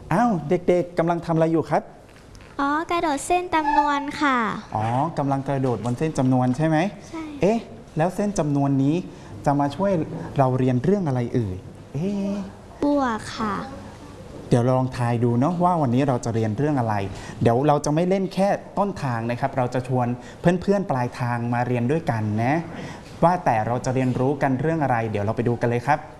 อ้าวเด็กๆกำลังทำอะไรอยู่ครับอ๋อกระโดดเส้นจำนวนค่ะอ๋อกำลังกระโดดบนเส้นจำนวนใช่ไหมใช่เอ๊ะแล้วเส้นจำนวนนี้จะมาช่วยเราเรียนเรื่องอะไรเอ่ยบวกค่ะเดี๋ยวเราลองทายดูเนาะว่าวันนี้เราจะเรียนเรื่องอะไรเดี๋ยวเราจะไม่เล่นแค่ต้นทางนะครับเราจะชวนเพื่อนๆปลายทางมาเรียนด้วยกันนะว่าแต่เราจะเรียนรู้กันเรื่องอะไรเดี๋ยวเราไปดูกันเลยครับ